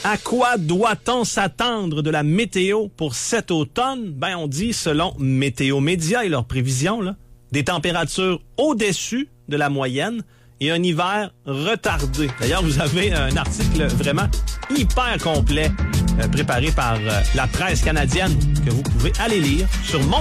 À quoi doit-on s'attendre de la météo pour cet automne? Ben, on dit, selon Météo Média et leurs prévisions, là, des températures au-dessus de la moyenne et un hiver retardé. D'ailleurs, vous avez un article vraiment hyper complet préparé par la presse canadienne que vous pouvez aller lire sur mon